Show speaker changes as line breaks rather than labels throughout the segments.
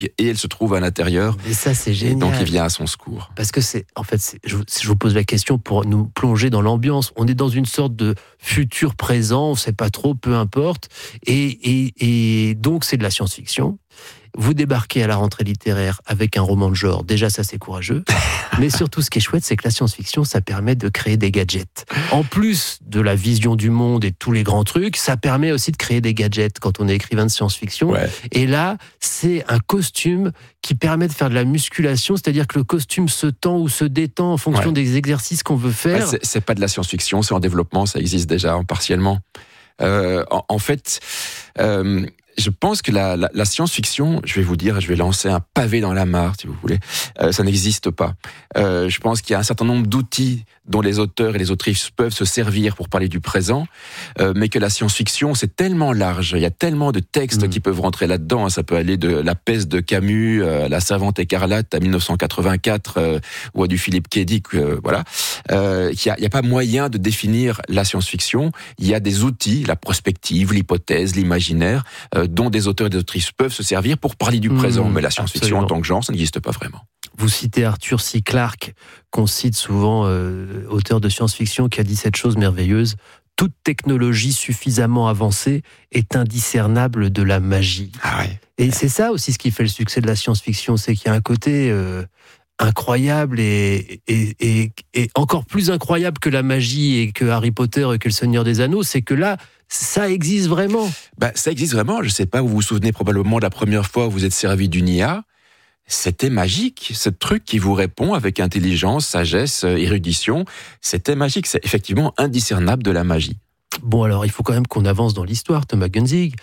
et elle se trouve à l'intérieur.
Et ça, c'est génial.
Et donc, il vient à son secours.
Parce que je vous pose la question pour nous plonger dans l'ambiance. On est dans une sorte de futur présent, on ne sait pas trop, peu importe. Et donc, c'est de la science-fiction. Vous débarquez à la rentrée littéraire avec un roman de genre. Déjà, ça, c'est courageux. Mais surtout, ce qui est chouette, c'est que la science-fiction, ça permet de créer des gadgets. En plus de la vision du monde et de tous les grands trucs, ça permet aussi de créer des gadgets quand on est écrivain de science-fiction.
Ouais.
Et là, c'est un costume qui permet de faire de la musculation, c'est-à-dire que le costume se tend ou se détend en fonction des exercices qu'on veut faire.
C'est pas de la science-fiction, c'est en développement, ça existe déjà partiellement. En fait, je pense que la science-fiction, je vais lancer un pavé dans la mare, si vous voulez, ça n'existe pas. Je pense qu'il y a un certain nombre d'outils dont les auteurs et les autrices peuvent se servir pour parler du présent, mais que la science-fiction, c'est tellement large, il y a tellement de textes qui peuvent rentrer là-dedans, ça peut aller de La peste de Camus, La servante écarlate à 1984, ou à du Philippe K. Dick, voilà. Il y a pas moyen de définir la science-fiction, il y a des outils, la prospective, l'hypothèse, l'imaginaire, dont des auteurs et des autrices peuvent se servir pour parler du présent, mais la science-fiction en tant que genre, ça n'existe pas vraiment.
Vous citez Arthur C. Clarke, qu'on cite souvent, auteur de science-fiction, qui a dit cette chose merveilleuse: toute technologie suffisamment avancée est indiscernable de la magie.
Ah ouais.
Et c'est ça aussi ce qui fait le succès de la science-fiction, c'est qu'il y a un côté incroyable et encore plus incroyable que la magie et que Harry Potter et que le Seigneur des Anneaux, c'est que là, ça existe vraiment.
Ça existe vraiment. Je sais pas, vous vous souvenez probablement de la première fois où vous êtes servi d'une IA. C'était magique, ce truc qui vous répond avec intelligence, sagesse, érudition. C'était magique, c'est effectivement indiscernable de la magie.
Bon, alors, il faut quand même qu'on avance dans l'histoire, Thomas Gunzig.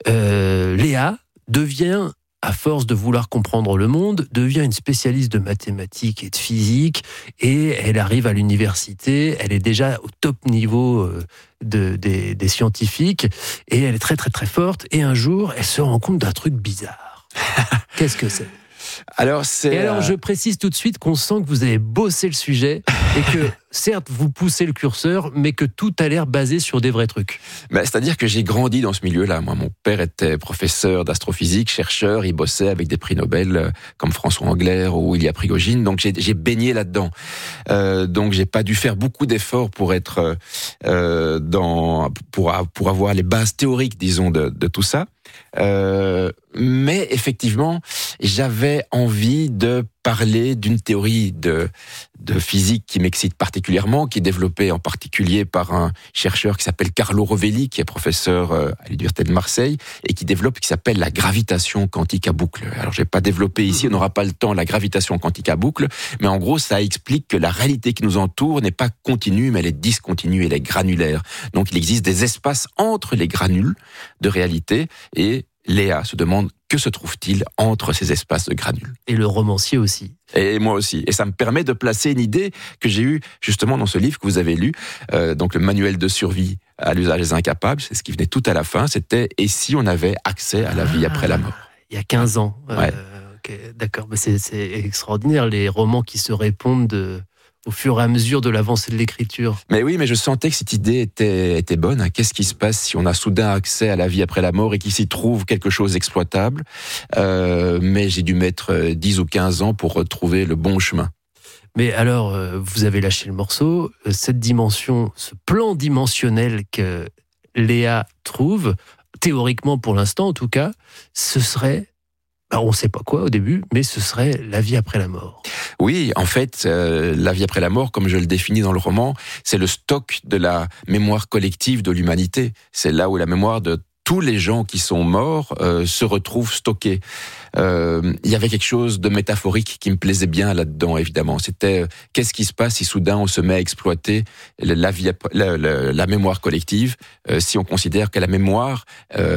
Léa devient, à force de vouloir comprendre le monde, devient une spécialiste de mathématiques et de physique, et elle arrive à l'université, elle est déjà au top niveau des scientifiques, et elle est très très très forte, et un jour, elle se rend compte d'un truc bizarre. Qu'est-ce que c'est ?
Alors,
je précise tout de suite qu'on sent que vous avez bossé le sujet et que, certes, vous poussez le curseur, mais que tout a l'air basé sur des vrais trucs.
C'est-à-dire que j'ai grandi dans ce milieu-là. Moi, mon père était professeur d'astrophysique, chercheur, il bossait avec des prix Nobel comme François Englert ou Ilya Prigogine, donc j'ai baigné là-dedans. Donc, j'ai pas dû faire beaucoup d'efforts pour être pour avoir les bases théoriques, disons, de tout ça. Mais effectivement, j'avais envie de parler d'une théorie de physique qui m'excite particulièrement, qui est développée en particulier par un chercheur qui s'appelle Carlo Rovelli, qui est professeur à l'Université de Marseille, et qui développe ce qui s'appelle la gravitation quantique à boucle. Alors, je vais pas développer ici, on n'aura pas le temps, la gravitation quantique à boucle, mais en gros, ça explique que la réalité qui nous entoure n'est pas continue, mais elle est discontinue, elle est granulaire. Donc, il existe des espaces entre les granules de réalité, et Léa se demande que se trouve-t-il entre ces espaces de granules.
Et le romancier aussi.
Et moi aussi. Et ça me permet de placer une idée que j'ai eue justement dans ce livre que vous avez lu, donc le manuel de survie à l'usage des incapables, c'est ce qui venait tout à la fin, c'était « Et si on avait accès à la vie après la mort ?»
Il y a 15 ans.
Ouais.
Okay, d'accord, mais c'est extraordinaire, les romans qui se répondent au fur et à mesure de l'avancée de l'écriture.
Mais oui, mais je sentais que cette idée était bonne. Hein. Qu'est-ce qui se passe si on a soudain accès à la vie après la mort et qu'il s'y trouve quelque chose d'exploitable ? Mais j'ai dû mettre 10 ou 15 ans pour retrouver le bon chemin.
Mais alors, vous avez lâché le morceau. Cette dimension, ce plan dimensionnel que Léa trouve, théoriquement pour l'instant en tout cas, ce serait... on ne sait pas quoi au début, mais ce serait la vie après la mort.
Oui, en fait, la vie après la mort, comme je le définis dans le roman, c'est le stock de la mémoire collective de l'humanité. C'est là où la mémoire de tous les gens qui sont morts se retrouve stockée. Il y avait quelque chose de métaphorique qui me plaisait bien là-dedans, évidemment. C'était qu'est-ce qui se passe si soudain on se met à exploiter la mémoire collective, si on considère que la mémoire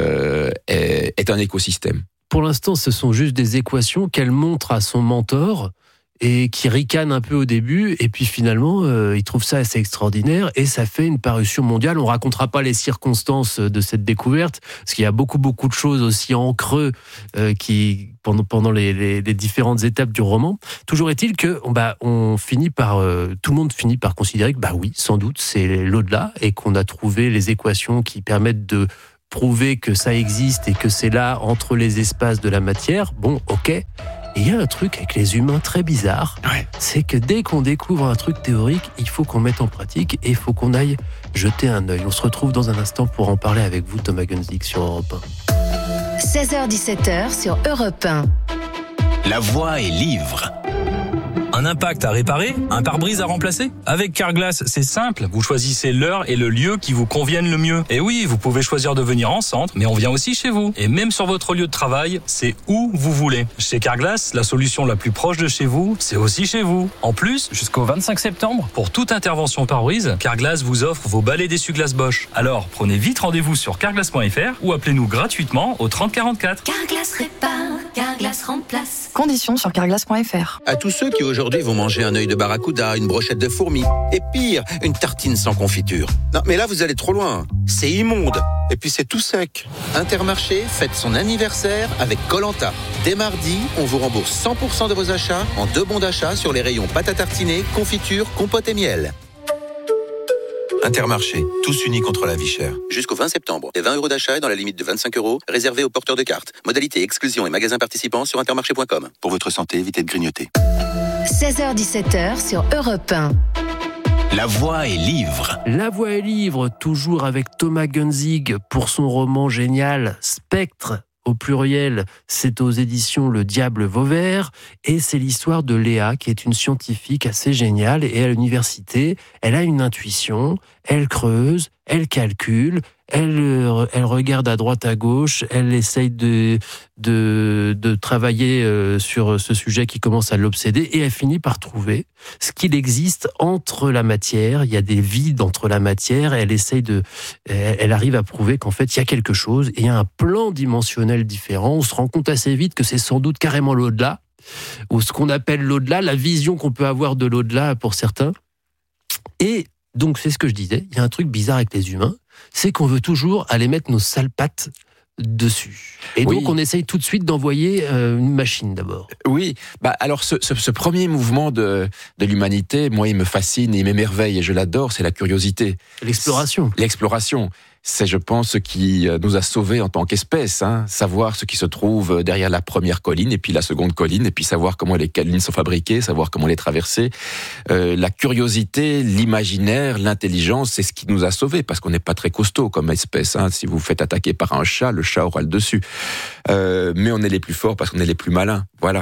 est un écosystème.
Pour l'instant, ce sont juste des équations qu'elle montre à son mentor et qui ricane un peu au début, et puis finalement, il trouve ça assez extraordinaire, et ça fait une parution mondiale. On racontera pas les circonstances de cette découverte, parce qu'il y a beaucoup de choses aussi en creux qui pendant les différentes étapes du roman. Toujours est-il que on finit par tout le monde finit par considérer que oui, sans doute, c'est l'au-delà, et qu'on a trouvé les équations qui permettent de prouver que ça existe et que c'est là entre les espaces de la matière, bon, ok. Et il y a un truc avec les humains très bizarre, c'est que dès qu'on découvre un truc théorique, il faut qu'on mette en pratique et il faut qu'on aille jeter un œil. On se retrouve dans un instant pour en parler avec vous, Thomas Gunzig, sur Europe
1. 16h-17h sur Europe 1.
La voix est livre.
Un impact à réparer, un pare-brise à remplacer. Avec Carglass, c'est simple. Vous choisissez l'heure et le lieu qui vous conviennent le mieux. Et oui, vous pouvez choisir de venir en centre, mais on vient aussi chez vous. Et même sur votre lieu de travail, c'est où vous voulez. Chez Carglass, la solution la plus proche de chez vous, c'est aussi chez vous. En plus, jusqu'au 25 septembre, pour toute intervention pare-brise, Carglass vous offre vos balais d'essuie-glace Bosch. Alors, prenez vite rendez-vous sur carglass.fr ou appelez-nous gratuitement au 30 44.
Carglass répare, Carglass remplace.
Conditions sur carglass.fr.
À tous ceux qui aujourd'hui vont manger un œil de barracuda, une brochette de fourmi, et pire, une tartine sans confiture. Non, mais là, vous allez trop loin. C'est immonde. Et puis, c'est tout sec. Intermarché fête son anniversaire avec Koh-Lanta. Dès mardi, on vous rembourse 100% de vos achats en 2 bons d'achat sur les rayons pâte à tartiner, confiture, compote et miel. Intermarché, tous unis contre la vie chère. Jusqu'au 20 septembre, des 20 € d'achat et dans la limite de 25 € réservés aux porteurs de cartes. Modalité exclusion et magasins participants sur intermarché.com. Pour votre santé, évitez de grignoter.
16h-17h sur Europe 1.
La voix est livre.
La voix est livre, toujours avec Thomas Gunzig pour son roman génial Spectre. Au pluriel, c'est aux éditions Le Diable Vauvert, et c'est l'histoire de Léa, qui est une scientifique assez géniale, et à l'université, elle a une intuition, elle creuse, elle calcule, elle regarde à droite à gauche, elle essaye de travailler sur ce sujet qui commence à l'obséder, et elle finit par trouver ce qu'il existe entre la matière. Il y a des vides entre la matière, et elle arrive à prouver qu'en fait il y a quelque chose, et il y a un plan dimensionnel différent. On se rend compte assez vite que c'est sans doute carrément l'au-delà, ou ce qu'on appelle l'au-delà, la vision qu'on peut avoir de l'au-delà pour certains. Et donc c'est ce que je disais, il y a un truc bizarre avec les humains, c'est qu'on veut toujours aller mettre nos sales pattes dessus. Et donc on essaye tout de suite d'envoyer une machine d'abord.
Oui, alors ce premier mouvement de l'humanité, moi il me fascine et il m'émerveille et je l'adore, c'est la curiosité. L'exploration. C'est, je pense, ce qui nous a sauvés en tant qu'espèce, savoir ce qui se trouve derrière la première colline et puis la seconde colline, et puis savoir comment les collines sont fabriquées, savoir comment les traverser. La curiosité, l'imaginaire, l'intelligence, c'est ce qui nous a sauvés, parce qu'on n'est pas très costaud comme espèce. Si vous vous faites attaquer par un chat, le chat aura le dessus. Mais on est les plus forts parce qu'on est les plus malins. Voilà.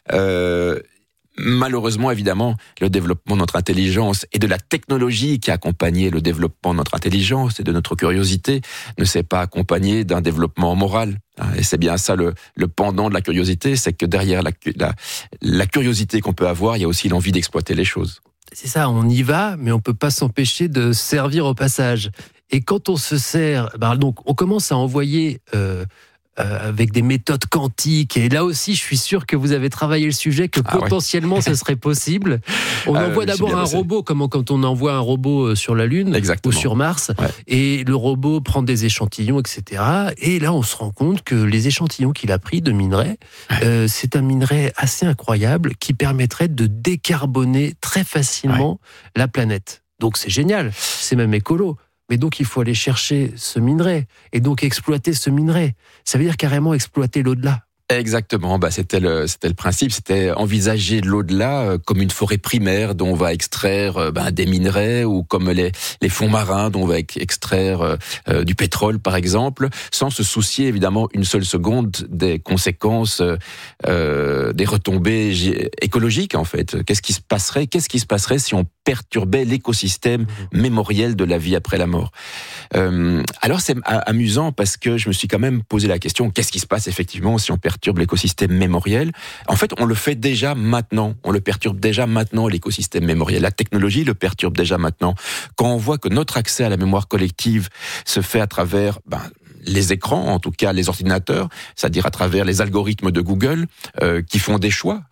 Malheureusement, évidemment, le développement de notre intelligence et de la technologie qui a accompagné le développement de notre intelligence et de notre curiosité ne s'est pas accompagné d'un développement moral. Et c'est bien ça le pendant de la curiosité, c'est que derrière la curiosité qu'on peut avoir, il y a aussi l'envie d'exploiter les choses.
C'est ça, on y va, mais on peut pas s'empêcher de servir au passage. Et quand on se sert, donc on commence à envoyer avec des méthodes quantiques, et là aussi je suis sûr que vous avez travaillé le sujet, que potentiellement ce serait possible. On envoie d'abord un robot, comme quand on envoie un robot sur la Lune. Exactement. Ou sur Mars, et le robot prend des échantillons, etc. Et là on se rend compte que les échantillons qu'il a pris de minerais, c'est un minerai assez incroyable qui permettrait de décarboner très facilement la planète. Donc c'est génial, c'est même écolo. Mais donc, il faut aller chercher ce minerai et donc exploiter ce minerai. Ça veut dire carrément exploiter l'au-delà.
Exactement, c'était le principe, c'était envisager l'au-delà comme une forêt primaire dont on va extraire des minerais, ou comme les fonds marins dont on va extraire du pétrole par exemple, sans se soucier évidemment une seule seconde des conséquences, des retombées écologiques en fait. Qu'est-ce qui se passerait si on perturbait l'écosystème mémoriel de la vie après la mort? Alors c'est amusant parce que je me suis quand même posé la question, qu'est-ce qui se passe effectivement si on perturbe l'écosystème mémoriel? En fait, on le fait déjà maintenant. On le perturbe déjà maintenant, l'écosystème mémoriel. La technologie le perturbe déjà maintenant. Quand on voit que notre accès à la mémoire collective se fait à travers les écrans, en tout cas les ordinateurs, c'est-à-dire à travers les algorithmes de Google, qui font des choix,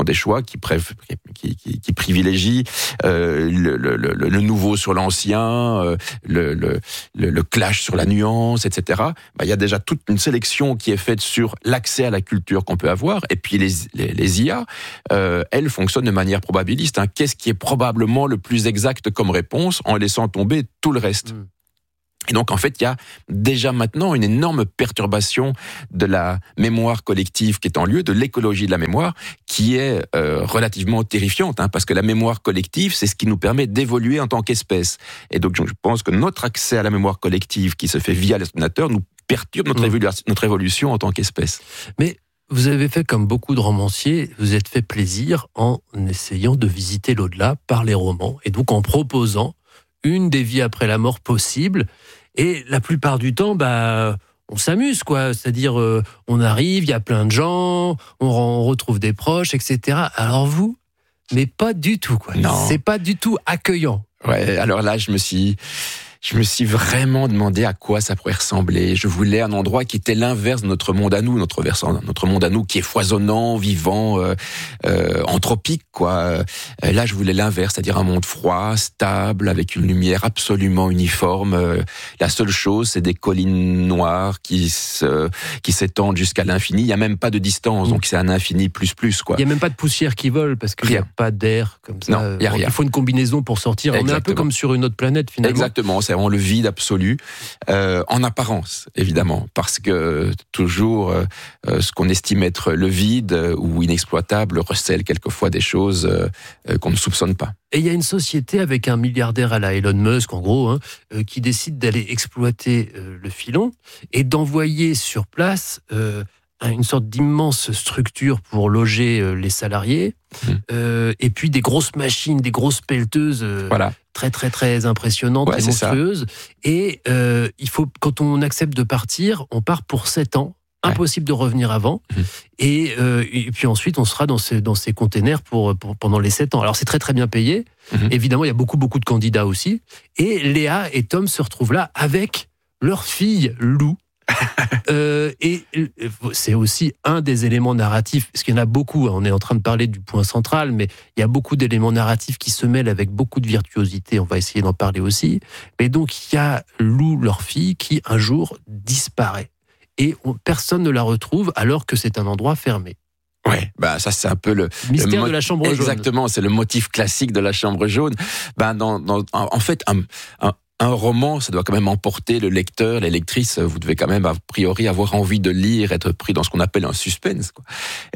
qui privilégient le nouveau sur l'ancien, le clash sur la nuance, etc. Il y a déjà toute une sélection qui est faite sur l'accès à la culture qu'on peut avoir, et puis les IA, elles fonctionnent de manière probabiliste. Qu'est-ce qui est probablement le plus exact comme réponse, en laissant tomber tout le reste? Et donc, en fait, il y a déjà maintenant une énorme perturbation de la mémoire collective qui est en lieu, de l'écologie de la mémoire, qui est relativement terrifiante, parce que la mémoire collective, c'est ce qui nous permet d'évoluer en tant qu'espèce. Et donc, je pense que notre accès à la mémoire collective qui se fait via l'ordinateur nous perturbe notre évolution en tant qu'espèce.
Mais vous avez fait comme beaucoup de romanciers, vous êtes fait plaisir en essayant de visiter l'au-delà par les romans, et donc en proposant une des vies après la mort possible. Et la plupart du temps, on s'amuse, quoi. C'est-à-dire, on arrive, il y a plein de gens, on retrouve des proches, etc. Alors vous, mais pas du tout, quoi.
Non.
C'est pas du tout accueillant.
Ouais, alors là, je me suis vraiment demandé à quoi ça pourrait ressembler. Je voulais un endroit qui était l'inverse de notre monde à nous, notre monde à nous qui est foisonnant, vivant, anthropique, quoi. Là, je voulais l'inverse, c'est-à-dire un monde froid, stable, avec une lumière absolument uniforme. La seule chose, c'est des collines noires qui s'étendent jusqu'à l'infini. Il y a même pas de distance, donc c'est un infini plus, quoi.
Il y a même pas de poussière qui vole parce qu'il y a pas d'air comme ça.
Non, il y a rien.
Il faut une combinaison pour sortir.
Exactement.
On est un peu comme sur une autre planète, finalement.
Exactement. C'est vraiment le vide absolu, en apparence, évidemment, parce que toujours ce qu'on estime être le vide ou inexploitable recèle quelquefois des choses qu'on ne soupçonne pas.
Et il y a une société avec un milliardaire à la Elon Musk, en gros, qui décide d'aller exploiter le filon et d'envoyer sur place une sorte d'immense structure pour loger les salariés, et puis des grosses machines, des grosses pelleteuses très très très impressionnantes et monstrueuses. Et il faut, quand on accepte de partir, on part pour 7 ans. Impossible de revenir avant. Et puis ensuite, on sera dans ces containers pour pendant les 7 ans. Alors, c'est très, très bien payé. Évidemment, il y a beaucoup, beaucoup de candidats aussi. Et Léa et Tom se retrouvent là avec leur fille, Lou. Et c'est aussi un des éléments narratifs, parce qu'il y en a beaucoup, on est en train de parler du point central, mais il y a beaucoup d'éléments narratifs qui se mêlent avec beaucoup de virtuosité, on va essayer d'en parler aussi. Mais donc, il y a Lou, leur fille, qui un jour disparaît. Et personne ne la retrouve alors que c'est un endroit fermé.
Ouais, ça c'est un peu le
mystère de la chambre jaune.
Exactement, c'est le motif classique de la chambre jaune. En fait, un roman, ça doit quand même emporter le lecteur, les lectrices. Vous devez quand même a priori avoir envie de lire, être pris dans ce qu'on appelle un suspense, quoi.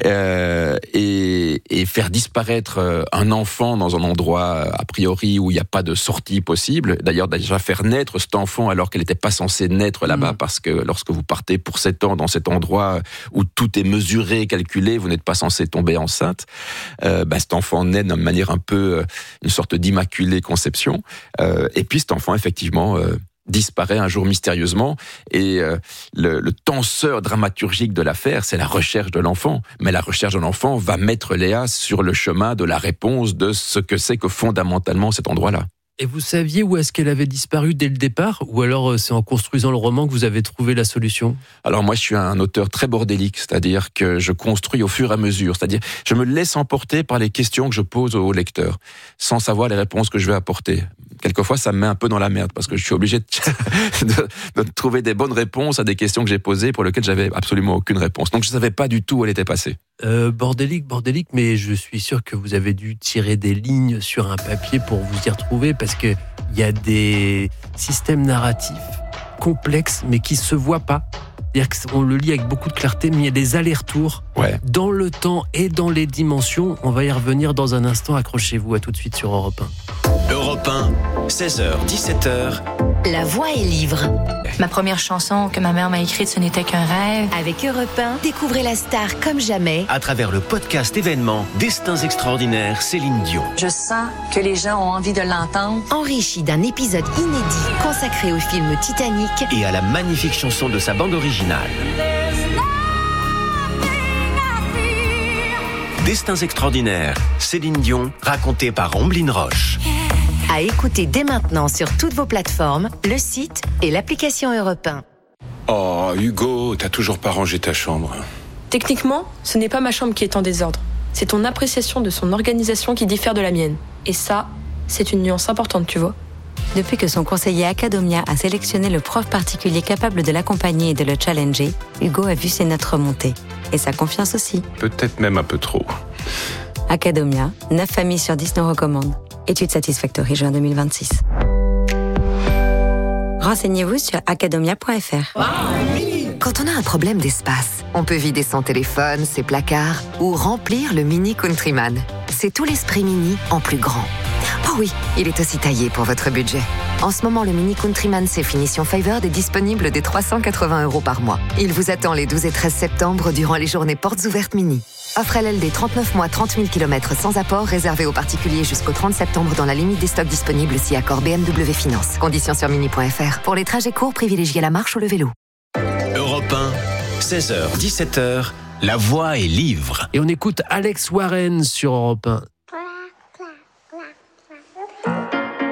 Et faire disparaître un enfant dans un endroit a priori où il n'y a pas de sortie possible. D'ailleurs, déjà faire naître cet enfant alors qu'elle n'était pas censée naître là-bas, parce que lorsque vous partez pour 7 ans dans cet endroit où tout est mesuré, calculé, vous n'êtes pas censé tomber enceinte. Cet enfant naît d'une manière un peu une sorte d'immaculée conception. Et puis cet enfant effectivement disparaît un jour mystérieusement, et le tenseur dramaturgique de l'affaire, c'est la recherche de l'enfant. Mais la recherche de l'enfant va mettre Léa sur le chemin de la réponse de ce que c'est que fondamentalement cet endroit-là.
Et vous saviez où est-ce qu'elle avait disparu dès le départ, ou alors c'est en construisant le roman que vous avez trouvé la solution ?
Alors moi, je suis un auteur très bordélique, c'est-à-dire que je construis au fur et à mesure, c'est-à-dire je me laisse emporter par les questions que je pose au lecteur, sans savoir les réponses que je vais apporter. Quelquefois, ça me met un peu dans la merde, parce que je suis obligé de trouver des bonnes réponses à des questions que j'ai posées pour lesquelles j'avais absolument aucune réponse. Donc je ne savais pas du tout où elle était passée.
Bordélique, mais je suis sûr que vous avez dû tirer des lignes sur un papier pour vous y retrouver, parce qu'il y a des systèmes narratifs complexes, mais qui ne se voient pas. C'est-à-dire qu'on le lit avec beaucoup de clarté, mais il y a des allers-retours dans le temps et dans les dimensions. On va y revenir dans un instant. Accrochez-vous, à tout de suite sur Europe 1.
Europe 1, 16h, 17h.
La voix est livre.
Ma première chanson que ma mère m'a écrite, ce n'était qu'un rêve.
Avec Europe 1, découvrez la star comme jamais.
À travers le podcast événement Destins extraordinaires, Céline Dion.
Je sens que les gens ont envie de l'entendre.
Enrichi d'un épisode inédit consacré au film Titanic
Et à la magnifique chanson de sa bande originale. Destins extraordinaires, Céline Dion, racontée par Omblin Roche.
à écouter dès maintenant sur toutes vos plateformes, le site et l'application Europe 1.
Oh, Hugo, t'as toujours pas rangé ta chambre.
Techniquement, ce n'est pas ma chambre qui est en désordre. C'est ton appréciation de son organisation qui diffère de la mienne. Et ça, c'est une nuance importante, tu vois.
Depuis que son conseiller Academia a sélectionné le prof particulier capable de l'accompagner et de le challenger, Hugo a vu ses notes remonter. Et sa confiance aussi.
Peut-être même un peu trop.
Academia, 9 familles sur 10 nous recommandent. Étude Satisfactory, juin 2026. Renseignez-vous sur academia.fr.
Quand on a un problème d'espace, on peut vider son téléphone, ses placards ou remplir le Mini Countryman. C'est tout l'esprit Mini en plus grand. Oh oui, il est aussi taillé pour votre budget. En ce moment, le Mini Countryman C finition Favored est disponible dès 380 € par mois. Il vous attend les 12 et 13 septembre durant les journées portes ouvertes Mini. Offre LLD 39 mois, 30 000 km sans apport, réservé aux particuliers jusqu'au 30 septembre dans la limite des stocks disponibles si accord BMW Finance. Conditions sur mini.fr. Pour les trajets courts, privilégiez la marche ou le vélo.
Europe 1, 16h, 17h, La Voix est livre.
Et on écoute Alex Warren sur Europe 1.